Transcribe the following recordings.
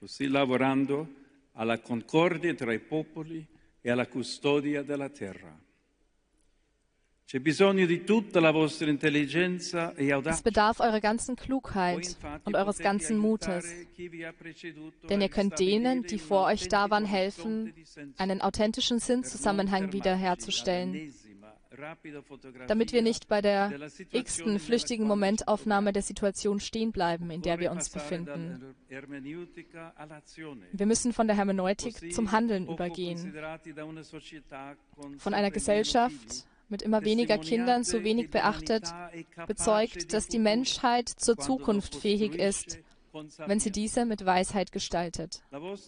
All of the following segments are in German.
così lavorando alla concordia tra i popoli e alla custodia della terra. C'è bisogno di tutta la vostra intelligenza e Es audacia. bedarf eurer ganzen Klugheit und eures ganzen Mutes, denn ihr könnt denen, die vor euch da waren, helfen, einen authentischen Sinnzusammenhang wiederherzustellen, damit wir nicht bei der x-ten flüchtigen Momentaufnahme der Situation stehen bleiben, in der wir uns befinden. Wir müssen von der Hermeneutik zum Handeln übergehen, von einer Gesellschaft mit immer weniger Kindern so wenig beachtet, bezeugt, dass die Menschheit zur Zukunft fähig ist, wenn sie diese mit Weisheit gestaltet.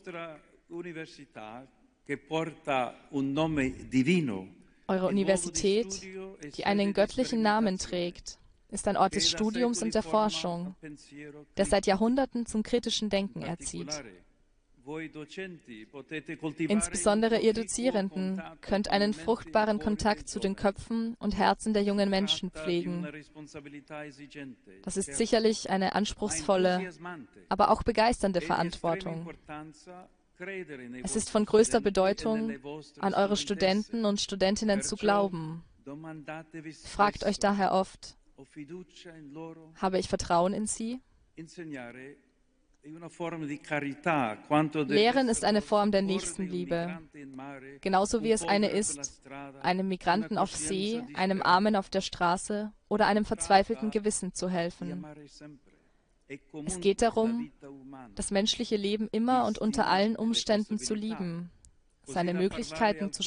Eure Universität, die einen göttlichen Namen trägt, ist ein Ort des Studiums und der Forschung, der seit Jahrhunderten zum kritischen Denken erzieht. Insbesondere ihr Dozierenden könnt einen fruchtbaren Kontakt zu den Köpfen und Herzen der jungen Menschen pflegen. Das ist sicherlich eine anspruchsvolle, aber auch begeisternde Verantwortung. Es ist von größter Bedeutung, an eure Studenten und Studentinnen zu glauben. Fragt euch daher oft: Habe ich Vertrauen in sie? Lehren ist eine Form der Nächstenliebe, genauso wie es eine ist, einem Migranten auf See, einem Armen auf der Straße oder einem verzweifelten Gewissen zu helfen. Es geht darum, das menschliche Leben immer und unter allen Umständen zu lieben, seine Möglichkeiten zu